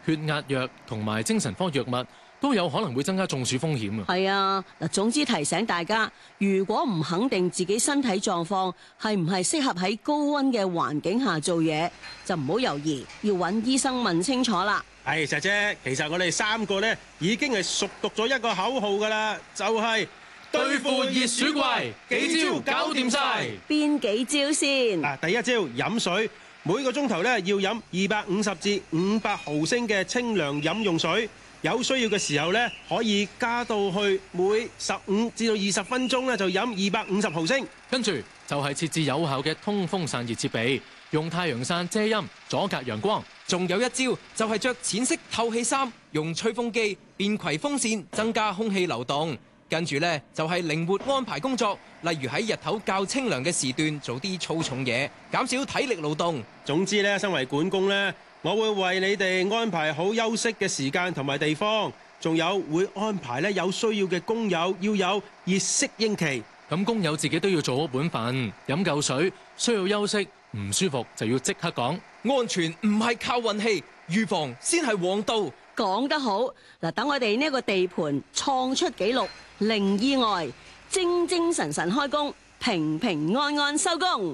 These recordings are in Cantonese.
血壓藥同埋精神科藥物都有可能會增加中暑風險啊。 係啊，嗱，總之提醒大家，如果唔肯定自己身體狀況係唔係適合喺高溫嘅環境下做嘢，就唔好猶豫，要揾醫生問清楚啦。 係石姐，其實我哋3個咧已經係熟讀咗一個口號㗎啦，就係對付熱暑怪，幾招搞掂晒。 邊幾招先？ 嗱，第一招飲水，每個鐘頭咧要飲250至500毫升嘅清涼飲用水。有需要嘅時候咧，可以加到去每15至到20分鐘咧就飲250毫升。 跟住就係設置有效嘅通風散熱設備，用太陽傘遮陰，阻隔陽光。 仲有一招就係着淺色透氣衫，用吹風機、便攜風扇增加空氣流動。跟住呢，就係靈活安排工作，例如喺日頭較清涼嘅時段做啲粗重嘢，減少體力勞動。 總之咧，身為管工咧，我會為你哋安排好休息嘅時間同埋地方，仲有會安排咧有需要嘅工友要有熱適應期。 咁工友自己都要做好本分，飲夠水，需要休息，唔舒服就要即刻講。 安全唔係靠運氣，預防先係王道。 講得好，嗱，等我哋呢個地盤創出紀錄，零意外，精精神神開工，平平安安收工。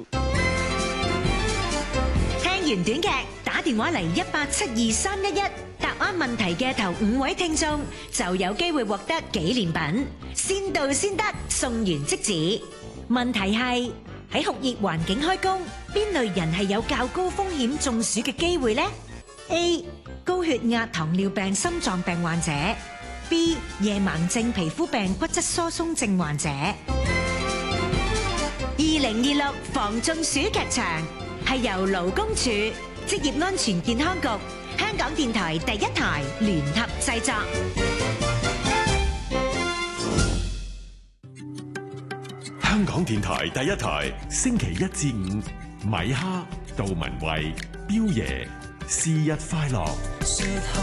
聽完短劇，打電話嚟1872311，答啱問題嘅頭5位聽眾就有機會獲得紀念品，先到先得，送完即止。問題係喺酷熱環境開工，邊類人係有較高風險中暑嘅機會呢？ A. 高血壓、糖尿病、心臟病患者。 B. 夜盲症、皮膚病、骨質疏鬆症患者。2026防中暑劇場係由勞工處、職業安全健康局、香港電台第一台聯合製作。 香港電台第一台，星期1至5，米哈、杜文慧、彪爺，是日快樂。